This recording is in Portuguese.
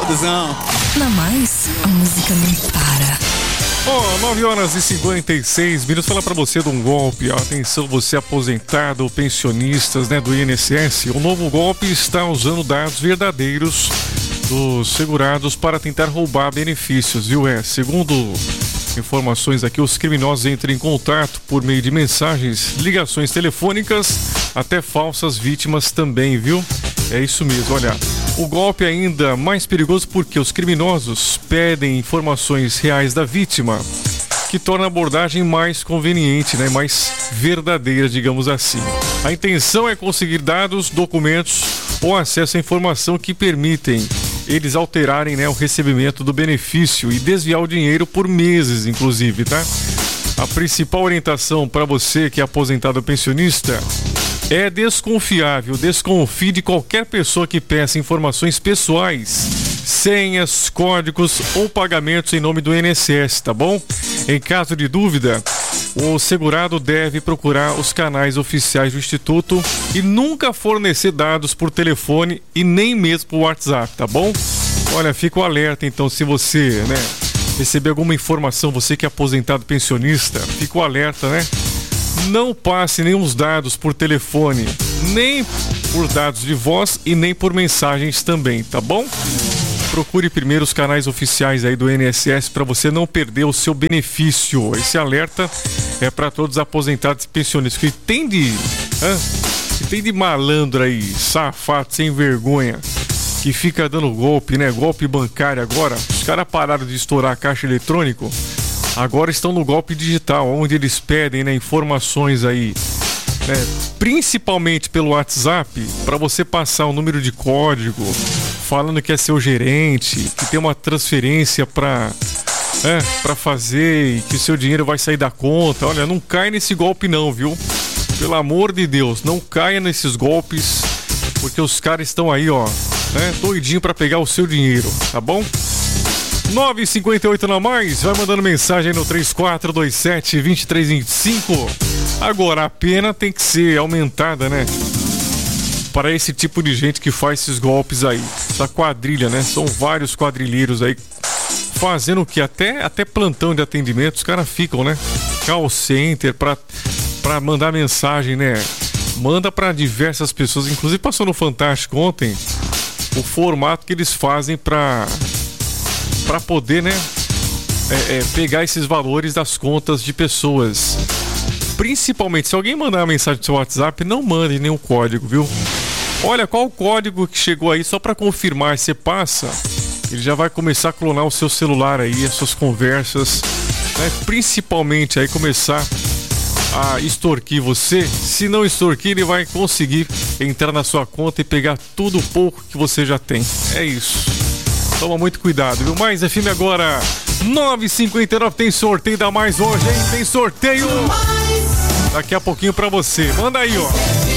produção. Na Mais, a música não para. 9h56. Fala pra você de um golpe. Atenção, você aposentado ou pensionistas, né, do INSS. O novo golpe está usando dados verdadeiros dos segurados para tentar roubar benefícios, viu? Segundo informações aqui, os criminosos entram em contato por meio de mensagens, ligações telefônicas, até falsas vítimas também, viu? É isso mesmo, olha. O golpe é ainda mais perigoso porque os criminosos pedem informações reais da vítima, que torna a abordagem mais conveniente, né? Mais verdadeira, digamos assim. A intenção é conseguir dados, documentos ou acesso à informação que permitem eles alterarem, né, o recebimento do benefício e desviar o dinheiro por meses, inclusive, tá? A principal orientação para você que é aposentado ou pensionista é desconfiável. Desconfie de qualquer pessoa que peça informações pessoais, senhas, códigos ou pagamentos em nome do INSS, tá bom? Em caso de dúvida, o segurado deve procurar os canais oficiais do Instituto e nunca fornecer dados por telefone e nem mesmo por WhatsApp, tá bom? Olha, fica o alerta então, se você, né, receber alguma informação, você que é aposentado pensionista, fica o alerta, né? Não passe nenhum dados por telefone, nem por dados de voz e nem por mensagens também, tá bom? Procure primeiro os canais oficiais aí do INSS para você não perder o seu benefício. Esse alerta é para todos os aposentados e pensionistas. Que tem de malandro aí, safado, sem vergonha, que fica dando golpe, né? Golpe bancário agora. Os caras pararam de estourar a caixa eletrônico. Agora estão no golpe digital, onde eles pedem, né, informações aí, né, principalmente pelo WhatsApp, para você passar um número de código, falando que é seu gerente, que tem uma transferência para fazer e que o seu dinheiro vai sair da conta. Olha, não cai nesse golpe não, viu? Pelo amor de Deus, não caia nesses golpes, porque os caras estão aí, ó, né, doidinho para pegar o seu dinheiro, tá bom? 9h58 na Mais, vai mandando mensagem no 3427-2325. Agora, a pena tem que ser aumentada, né? Para esse tipo de gente que faz esses golpes aí. Essa quadrilha, né? São vários quadrilheiros aí fazendo o que? Até plantão de atendimento, os caras ficam, né? Call center pra mandar mensagem, né? Manda para diversas pessoas. Inclusive passou no Fantástico ontem o formato que eles fazem para poder, né, pegar esses valores das contas de pessoas. Principalmente, se alguém mandar uma mensagem no seu WhatsApp, não mande nenhum código, viu? Olha, qual o código que chegou aí, só para confirmar, você passa, ele já vai começar a clonar o seu celular aí, as suas conversas, né? Principalmente aí começar a extorquir você. Se não extorquir, ele vai conseguir entrar na sua conta e pegar tudo pouco que você já tem. É isso. Toma muito cuidado, viu? Mais FM agora, 9h59, tem sorteio da Mais hoje, hein? Tem sorteio daqui a pouquinho pra você. Manda aí, ó.